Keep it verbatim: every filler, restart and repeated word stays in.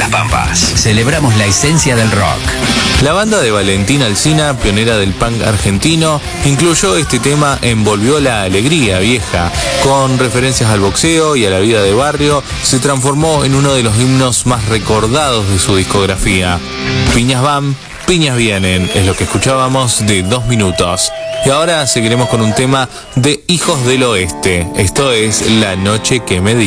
las Pampas. Celebramos la esencia del rock. La banda de Valentina Alsina, pionera del punk argentino, incluyó este tema en Volvió la Alegría Vieja. Con referencias al boxeo y a la vida de barrio, se transformó en uno de los himnos más recordados de su discografía. Piñas van, piñas vienen, es lo que escuchábamos de Dos Minutos. Y ahora seguiremos con un tema de Hijos del Oeste. Esto es La Noche que me di.